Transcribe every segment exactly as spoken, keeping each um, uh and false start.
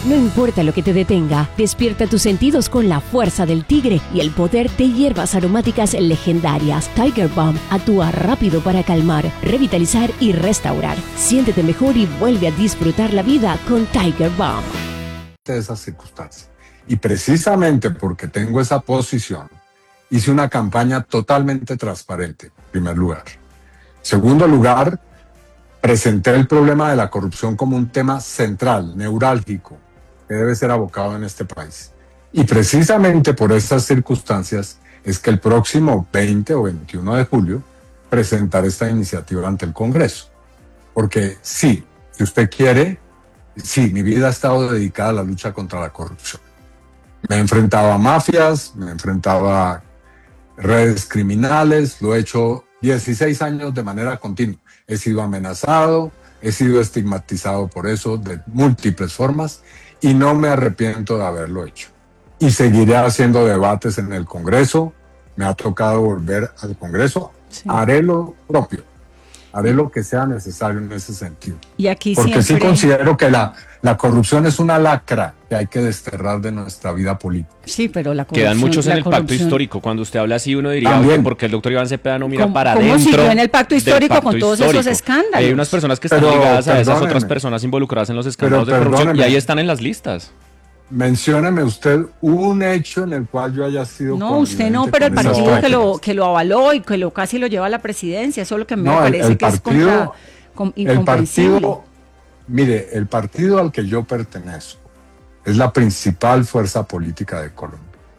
No importa lo que te detenga, despierta tus sentidos con la fuerza del tigre y el poder de hierbas aromáticas legendarias. Tiger Balm actúa rápido para calmar, revitalizar y restaurar. Siéntete mejor y vuelve a disfrutar la vida con Tiger Balm. De esas circunstancias. Y precisamente porque tengo esa posición, hice una campaña totalmente transparente, en primer lugar. En segundo lugar, presenté el problema de la corrupción como un tema central, neurálgico, que debe ser abocado en este país. Y precisamente por estas circunstancias es que el próximo veinte o veintiuno de julio presentaré esta iniciativa ante el Congreso. Porque sí, si usted quiere, sí, mi vida ha estado dedicada a la lucha contra la corrupción. Me he enfrentado a mafias, me he enfrentado a redes criminales, lo he hecho dieciséis años de manera continua. He sido amenazado, he sido estigmatizado por eso de múltiples formas y no me arrepiento de haberlo hecho. Y seguiré haciendo debates en el Congreso. Me ha tocado volver al Congreso. Sí. Haré lo propio. Haré lo que sea necesario en ese sentido. Y aquí Porque siempre... sí considero que la, la corrupción es una lacra que hay que desterrar de nuestra vida política. Sí, pero la corrupción... Quedan muchos en el corrupción... pacto histórico. Cuando usted habla así, uno diría, También. oye, porque el doctor Iván Cepeda no mira ¿Cómo, para ¿cómo adentro siguió en el pacto histórico pacto con todos histórico? esos escándalos? Hay unas personas que están pero, ligadas a esas otras perdóneme. personas involucradas en los escándalos Pero, de corrupción perdóneme. y ahí están en las listas. Mencióneme usted un hecho en el cual yo haya sido No, usted no, pero el con esas partido que lo, prácticas. que lo avaló y que lo casi lo lleva a la presidencia, eso es lo que a mí No, me el- parece el que es partido- contra, com- El incomprensible. partido, mire, el partido al que yo pertenezco es la principal fuerza política de Colombia.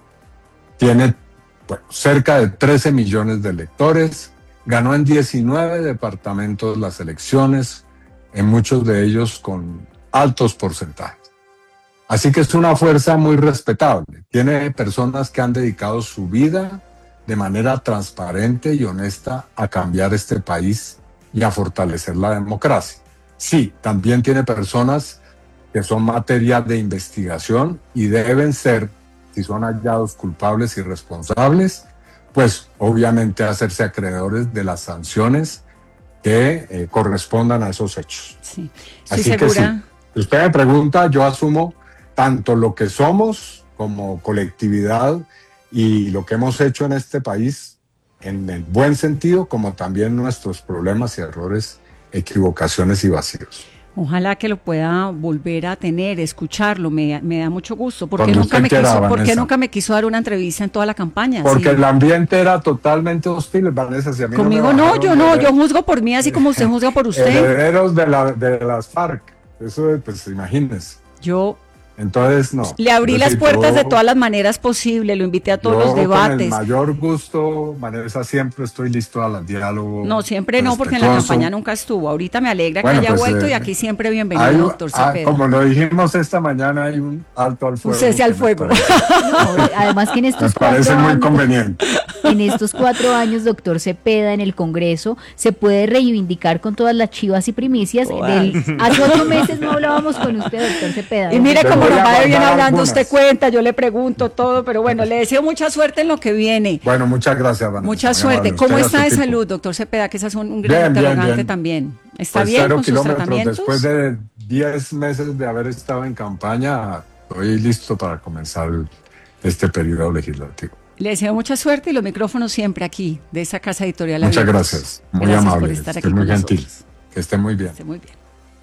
Tiene bueno, cerca de trece millones de electores, ganó en diecinueve departamentos las elecciones, en muchos de ellos con altos porcentajes. Así que es una fuerza muy respetable. Tiene personas que han dedicado su vida de manera transparente y honesta a cambiar este país y a fortalecer la democracia. Sí, también tiene personas que son materia de investigación y deben ser, si son hallados culpables y responsables, pues obviamente hacerse acreedores de las sanciones que eh, correspondan a esos hechos. Sí. Estoy Así que sí, segura. si usted me pregunta, yo asumo tanto lo que somos como colectividad y lo que hemos hecho en este país en el buen sentido, como también nuestros problemas y errores, equivocaciones y vacíos. Ojalá que lo pueda volver a tener, escucharlo, me, me da mucho gusto. ¿Por qué, Cuando nunca usted me, quiera, quiso, ¿por qué Vanessa. nunca me quiso dar una entrevista en toda la campaña? Porque Sí. el ambiente era totalmente hostil, Vanessa. Si a mí Conmigo me no, bajaron yo de no, ver- yo juzgo por mí así como usted juzga por usted. herederos de, la, de las FARC. Eso, pues imagínense. Yo Entonces, no. le abrí Es las decir, puertas yo- de todas las maneras posibles, lo invité a todos yo los debates. Con el mayor gusto, Vanessa, siempre estoy listo al diálogo. No, siempre no, porque en la respetuoso. campaña nunca estuvo. Ahorita me alegra Bueno, que haya pues, vuelto eh, y aquí siempre bienvenido, Hay un- doctor ah, Cepeda. como lo dijimos esta mañana, hay un alto al fuego. Un cese al que me fuego. parece- No, además que en Me estos parece cuatro muy años, conveniente. en estos cuatro años, doctor Cepeda, en el Congreso, se puede reivindicar con todas las chivas y primicias. Del, hace ocho meses no hablábamos con usted, doctor Cepeda. Y mire Le cómo voy nos a va de bien guardar hablando, algunas. usted cuenta, yo le pregunto todo, pero bueno, le deseo mucha suerte en lo que viene. Bueno, muchas gracias, Vanessa. Mucha muy suerte. amable. ¿Cómo Usted y a está su de equipo. salud, doctor Cepeda? Que ese es un, un gran Bien, bien, interrogante bien. también. ¿Está Pues bien cero con sus kilómetros. tratamientos? Después de diez meses de haber estado en campaña, estoy listo para comenzar este periodo legislativo. Le deseo mucha suerte y los micrófonos siempre aquí, de esa casa editorial. Muchas abiertos. gracias. Muy Gracias amable. por estar Usted aquí muy con gentil. nosotros. Que esté muy bien. Esté muy bien.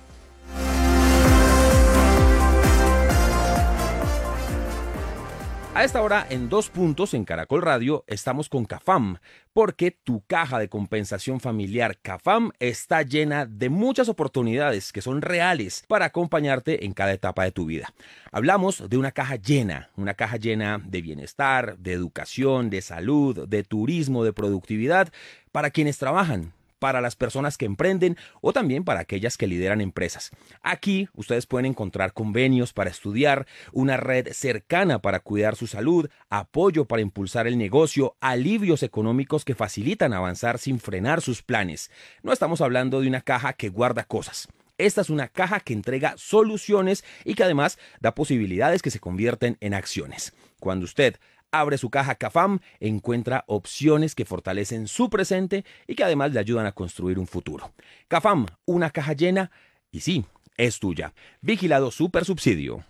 A esta hora, en Dos Puntos, en Caracol Radio, estamos con CAFAM, porque tu caja de compensación familiar CAFAM está llena de muchas oportunidades que son reales para acompañarte en cada etapa de tu vida. Hablamos de una caja llena, una caja llena de bienestar, de educación, de salud, de turismo, de productividad, para quienes trabajan, para las personas que emprenden o también para aquellas que lideran empresas. Aquí ustedes pueden encontrar convenios para estudiar, una red cercana para cuidar su salud, apoyo para impulsar el negocio, alivios económicos que facilitan avanzar sin frenar sus planes. No estamos hablando de una caja que guarda cosas. Esta es una caja que entrega soluciones y que además da posibilidades que se convierten en acciones. Cuando usted abre su caja CAFAM, encuentra opciones que fortalecen su presente y que además le ayudan a construir un futuro. CAFAM, una caja llena y sí, es tuya. Vigilado Supersubsidio.